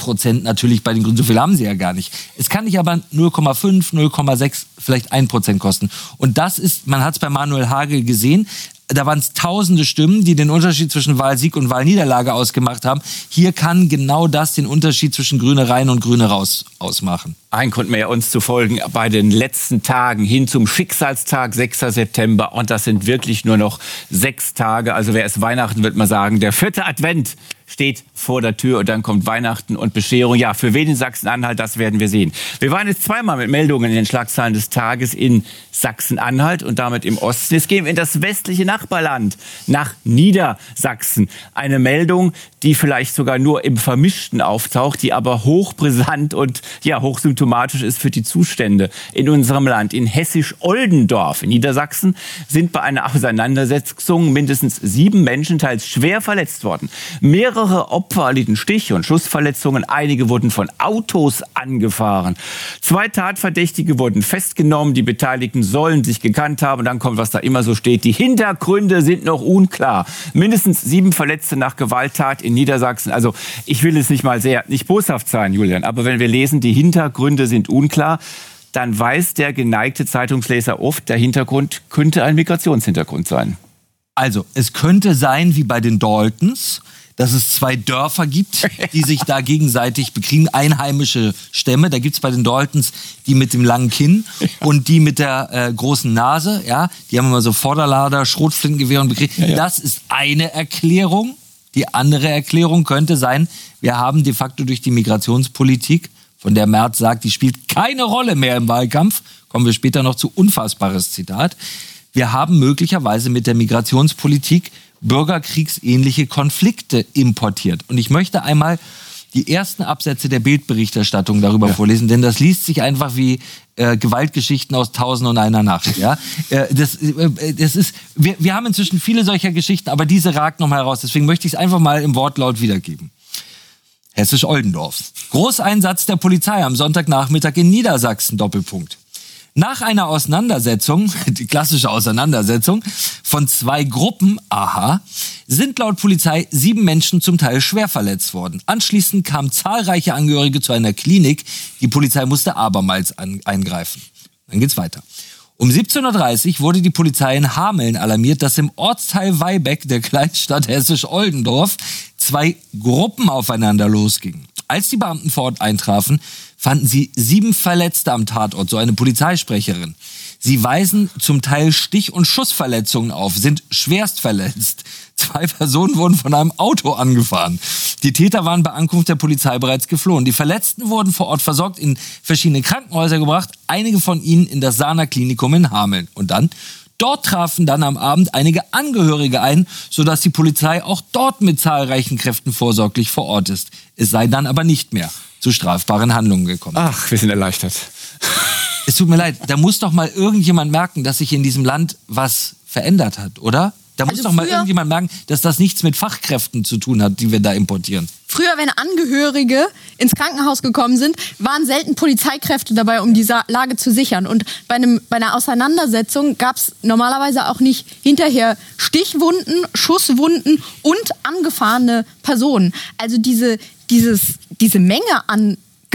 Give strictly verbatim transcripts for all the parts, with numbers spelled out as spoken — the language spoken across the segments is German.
Prozent natürlich bei den Grünen. So viel haben sie ja gar nicht. Es kann nicht aber null Komma fünf, null Komma sechs, vielleicht ein Prozent kosten. Und das ist, man hat es bei Manuel Hagel gesehen, da waren es tausende Stimmen, die den Unterschied zwischen Wahlsieg und Wahlniederlage ausgemacht haben. Hier kann genau das den Unterschied zwischen Grüne rein und Grüne raus ausmachen. Ein Grund mehr, uns zu folgen bei den letzten Tagen hin zum Schicksalstag, sechster September. Und das sind wirklich nur noch sechs Tage. Also wer es Weihnachten, wird man sagen, der vierte Advent steht vor der Tür und dann kommt Weihnachten und Bescherung. Ja, für wen in Sachsen-Anhalt, das werden wir sehen. Wir waren jetzt zweimal mit Meldungen in den Schlagzeilen des Tages in Sachsen-Anhalt und damit im Osten. Jetzt gehen wir in das westliche Nachbarland, nach Niedersachsen. Eine Meldung, die vielleicht sogar nur im Vermischten auftaucht, die aber hochbrisant und ja, hochsymptomatisch ist für die Zustände in unserem Land. In Hessisch-Oldendorf in Niedersachsen sind bei einer Auseinandersetzung mindestens sieben Menschen teils schwer verletzt worden. Mehrere Opfer erlitten Stich- und Schussverletzungen. Einige wurden von Autos angefahren. Zwei Tatverdächtige wurden festgenommen. Die Beteiligten sollen sich gekannt haben. Und dann kommt, was da immer so steht. Die Hintergründe sind noch unklar. Mindestens sieben Verletzte nach Gewalttat in Niedersachsen. Also ich will es nicht mal sehr, nicht boshaft sein, Julian. Aber wenn wir lesen, die Hintergründe sind unklar, dann weiß der geneigte Zeitungsleser oft, der Hintergrund könnte ein Migrationshintergrund sein. Also es könnte sein wie bei den Daltons, dass es zwei Dörfer gibt, die sich da gegenseitig bekriegen, einheimische Stämme. Da gibt es bei den Daltons die mit dem langen Kinn und die mit der äh, großen Nase. Ja, die haben immer so Vorderlader, Schrotflintengewehre und bekriegen. Ja, ja. Das ist eine Erklärung. Die andere Erklärung könnte sein, wir haben de facto durch die Migrationspolitik, von der Merz sagt, die spielt keine Rolle mehr im Wahlkampf, kommen wir später noch zu, unfassbares Zitat, wir haben möglicherweise mit der Migrationspolitik bürgerkriegsähnliche Konflikte importiert. Und ich möchte einmal die ersten Absätze der Bildberichterstattung darüber ja. vorlesen, denn das liest sich einfach wie äh, Gewaltgeschichten aus Tausend und einer Nacht. Ja? äh, das, äh, das ist, wir, wir haben inzwischen viele solcher Geschichten, aber diese ragt noch mal heraus. Deswegen möchte ich es einfach mal im Wortlaut wiedergeben. Hessisch-Oldendorf. Großeinsatz der Polizei am Sonntagnachmittag in Niedersachsen, Doppelpunkt. Nach einer Auseinandersetzung, die klassische Auseinandersetzung, von zwei Gruppen, aha, sind laut Polizei sieben Menschen zum Teil schwer verletzt worden. Anschließend kamen zahlreiche Angehörige zu einer Klinik. Die Polizei musste abermals an, eingreifen. Dann geht's weiter. Um siebzehn Uhr dreißig wurde die Polizei in Hameln alarmiert, dass im Ortsteil Weibeck der Kleinstadt Hessisch-Oldendorf zwei Gruppen aufeinander losgingen. Als die Beamten vor Ort eintrafen, fanden sie sieben Verletzte am Tatort, so eine Polizeisprecherin. Sie weisen zum Teil Stich- und Schussverletzungen auf, sind schwerst verletzt. Zwei Personen wurden von einem Auto angefahren. Die Täter waren bei Ankunft der Polizei bereits geflohen. Die Verletzten wurden vor Ort versorgt, in verschiedene Krankenhäuser gebracht, einige von ihnen in das Sana Klinikum in Hameln. Und dann? Dort trafen dann am Abend einige Angehörige ein, sodass die Polizei auch dort mit zahlreichen Kräften vorsorglich vor Ort ist. Es sei dann aber nicht mehr zu strafbaren Handlungen gekommen. Ach, wir sind erleichtert. Es tut mir leid, da muss doch mal irgendjemand merken, dass sich in diesem Land was verändert hat, oder? Da muss also doch mal irgendjemand merken, dass das nichts mit Fachkräften zu tun hat, die wir da importieren. Früher, wenn Angehörige ins Krankenhaus gekommen sind, waren selten Polizeikräfte dabei, um die Lage zu sichern. Und bei, einem, bei einer Auseinandersetzung gab es normalerweise auch nicht hinterher Stichwunden, Schusswunden und angefahrene Personen. Also diese, dieses, diese Menge an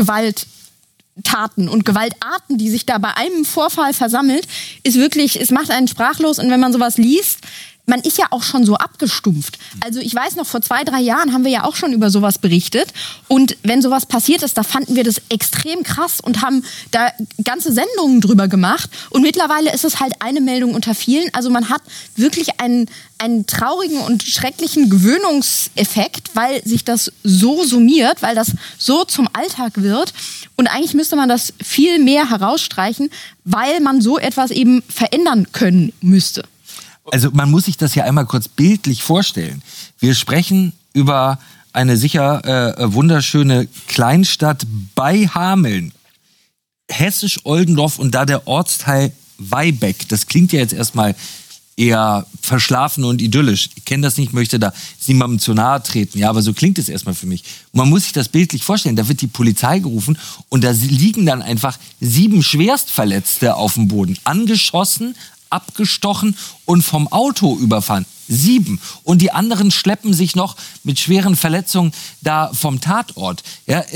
Gewalttaten und Gewaltarten, die sich da bei einem Vorfall versammelt, ist wirklich, es macht einen sprachlos. Und wenn man sowas liest, man ist ja auch schon so abgestumpft. Also ich weiß noch, vor zwei, drei Jahren haben wir ja auch schon über sowas berichtet. Und wenn sowas passiert ist, da fanden wir das extrem krass und haben da ganze Sendungen drüber gemacht. Und mittlerweile ist es halt eine Meldung unter vielen. Also man hat wirklich einen, einen traurigen und schrecklichen Gewöhnungseffekt, weil sich das so summiert, weil das so zum Alltag wird. Und eigentlich müsste man das viel mehr herausstreichen, weil man so etwas eben verändern können müsste. Also man muss sich das ja einmal kurz bildlich vorstellen. Wir sprechen über eine sicher äh, wunderschöne Kleinstadt bei Hameln. Hessisch-Oldendorf und da der Ortsteil Weibeck. Das klingt ja jetzt erstmal eher verschlafen und idyllisch. Ich kenne das nicht, möchte da niemandem zu nahe treten. Ja, aber so klingt es erstmal für mich. Und man muss sich das bildlich vorstellen. Da wird die Polizei gerufen und da liegen dann einfach sieben Schwerstverletzte auf dem Boden. Angeschossen, abgestochen und vom Auto überfahren. Sieben. Und die anderen schleppen sich noch mit schweren Verletzungen da vom Tatort. Ja,